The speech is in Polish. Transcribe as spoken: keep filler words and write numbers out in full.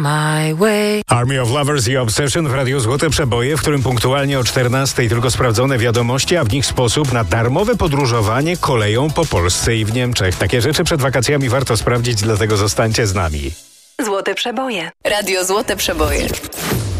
my way. Army of Lovers i Obsession w Radiu Złote Przeboje, w którym punktualnie o czternastej tylko sprawdzone wiadomości, a w nich sposób na darmowe podróżowanie koleją po Polsce i w Niemczech. Takie rzeczy przed wakacjami warto sprawdzić, dlatego zostańcie z nami. Złote Przeboje. Radio Złote Przeboje.